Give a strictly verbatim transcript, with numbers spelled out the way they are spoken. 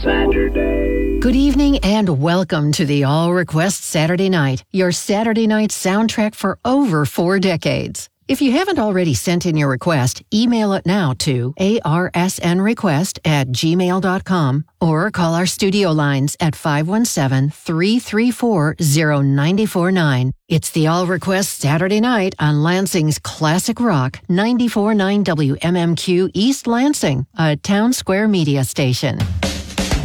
Saturday. Good evening and welcome to the All Request Saturday Night, your Saturday night soundtrack for over four decades. If you haven't already sent in your request, email it now to arsnrequest at gmail dot com or call our studio lines at five one seven, three three four, zero nine four nine. It's the All Request Saturday Night on Lansing's Classic Rock, ninety-four point nine W M M Q East Lansing, a Town Square media station.